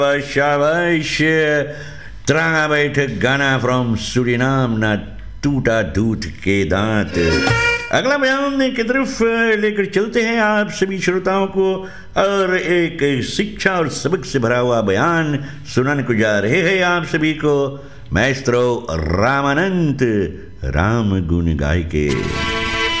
शाबाश, त्रांगा बैठक गाना फ्रॉम सूरीनाम, ना टूटा दूध के दांत। अगला बयान की तरफ लेकर चलते हैं आप सभी श्रोताओं को, और एक शिक्षा और सबक से भरा हुआ बयान सुनाने को जा रहे हैं आप सभी को मैस्ट्रो रामानंद राम गुण गाय के।